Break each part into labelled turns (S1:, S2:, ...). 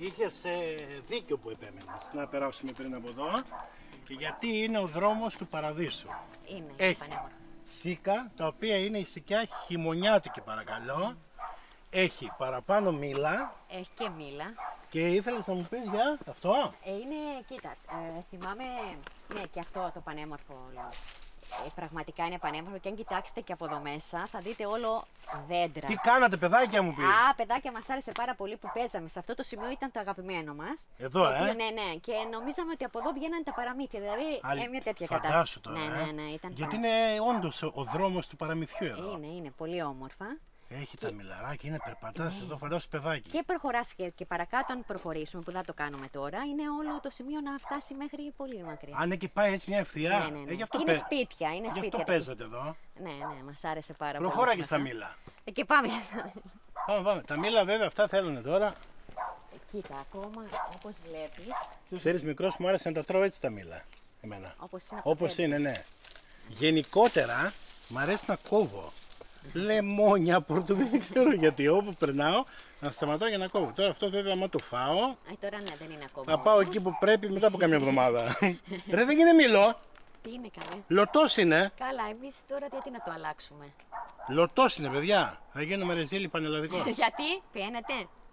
S1: είχες δίκιο που επέμενες να περάσουμε πριν από εδώ, γιατί είναι ο δρόμος του παραδείσου.
S2: Είναι
S1: Έχει
S2: πανέμορφο.
S1: σίκα, τα οποία είναι η σικιά χειμωνιάτικη παρακαλώ. Έχει παραπάνω μήλα
S2: Έχει και μήλα.
S1: και ήθελες να μου πεις για αυτό.
S2: Είναι, κοίτα, θυμάμαι, ναι, και αυτό το πανέμορφο. Πραγματικά είναι πανέμορφο και αν κοιτάξετε και από εδώ μέσα θα δείτε όλο δέντρα.
S1: Τι κάνατε παιδάκια μου πει.
S2: Α, παιδάκια, μας άρεσε πάρα πολύ που παίζαμε. Σε αυτό το σημείο ήταν το αγαπημένο μας.
S1: Εδώ,
S2: Το οποίο, ναι, ναι. Και νομίζαμε ότι από εδώ βγαίνανε τα παραμύθια. Δηλαδή, μια τέτοια
S1: Φαντάσου
S2: κατάσταση.
S1: τώρα.
S2: Ναι, ήταν
S1: Γιατί είναι όντως ο δρόμος του παραμυθιού εδώ.
S2: Είναι πολύ όμορφα.
S1: Έχει τα μιλαράκια, είναι περπατάς εδώ, φαντάσου παιδάκι.
S2: Και προχωράς και παρακάτω, αν προχωρήσουμε, που δεν το κάνουμε τώρα, είναι όλο το σημείο να φτάσει μέχρι πολύ μακριά.
S1: Αν και πάει έτσι μια ευθεία.
S2: Ναι.
S1: Γι' αυτό
S2: Είναι σπίτια, είναι
S1: Γι'
S2: σπίτια.
S1: αυτό παίζατε εδώ.
S2: Ναι, μας άρεσε πάρα πολύ.
S1: Προχώρα και στα μήλα.
S2: Και πάμε.
S1: Πάμε. Τα μήλα βέβαια αυτά θέλουν τώρα.
S2: Κοίτα, ακόμα όπως βλέπεις,
S1: Ξέρεις, μικρός μου άρεσε να τα τρώω έτσι τα μήλα. Εμένα.
S2: όπως είναι.
S1: Όπως είναι, ναι. Γενικότερα μ' αρέσει να κόβω. Λεμόνια, πορτοκαλί, δεν ξέρω γιατί. Όπου περνάω, να σταματάω για να κόβω. Τώρα αυτό βέβαια, άμα το φάω,
S2: Τώρα ναι, δεν είναι ακόμα.
S1: θα πάω εκεί που πρέπει μετά από καμιά εβδομάδα. Ρε, δεν είναι μήλο.
S2: Τι είναι καλέ.
S1: Λωτός είναι.
S2: Καλά, εμείς τώρα γιατί να το αλλάξουμε.
S1: Λωτός είναι, παιδιά. Θα γίνουμε ρεζίλι πανελλαδικό.
S2: Γιατί, φαίνεται.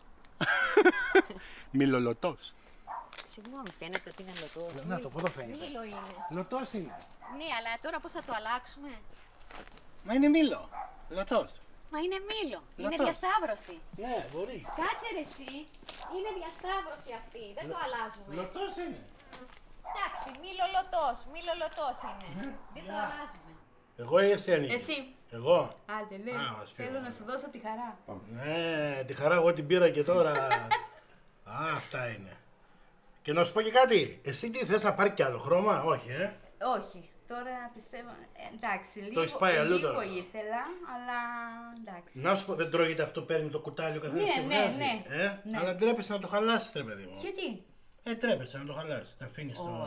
S1: Μιλολωτός.
S2: Συγγνώμη, φαίνεται ότι είναι λωτός.
S1: Να το πω, εδώ φαίνεται.
S2: Μήλο είναι.
S1: Λωτός είναι.
S2: Ναι, αλλά τώρα πώς θα το αλλάξουμε.
S1: Μα είναι μήλο. Λωτός.
S2: Μα είναι μήλο. Είναι
S1: Λωτός.
S2: διασταύρωση.
S1: Ναι, μπορεί.
S2: Κάτσε ρε εσύ. Είναι διασταύρωση αυτή. Δεν το αλλάζουμε.
S1: Λωτός είναι.
S2: Εντάξει, μήλο λωτός είναι. Δεν το αλλάζουμε.
S1: Εγώ ή εσύ ανήκεις.
S3: Εσύ.
S1: Εγώ.
S3: Άντε, ναι.
S1: Α, μας
S3: Θέλω
S1: πήραμε.
S3: να σου δώσω τη χαρά.
S1: Ναι, τη χαρά εγώ την πήρα και τώρα. Α, αυτά είναι. Και να σου πω και κάτι. Εσύ τι θες να πάρει κι άλλο χρώμα, όχι,
S3: Όχι. Τώρα πιστεύω. Εντάξει,
S1: έχεις πάει αλλού
S3: λίγο
S1: τώρα.
S3: ήθελα, αλλά εντάξει.
S1: Να σου πω, δεν τρώγεται αυτό, παίρνει το κουτάλι ο καθένας
S3: Ναι,
S1: και
S3: ναι,
S1: βγάζει.
S3: ναι. Ναι.
S1: Αλλά ντρέπεσαι να το χαλάσεις, ρε παιδί μου.
S3: Γιατί.
S1: Ντρέπεσαι να το χαλάσεις, τα αφήνεις στο...